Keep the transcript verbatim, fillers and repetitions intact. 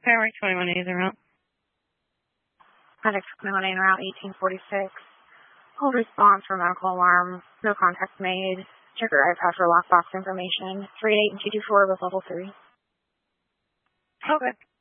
Firework twenty-one A is en route. Medic twenty-one A en route, eighteen forty-six. Hold response for medical alarm. No contact made. Check your iPad for lockbox information. three eight and two two four with level three. Okay.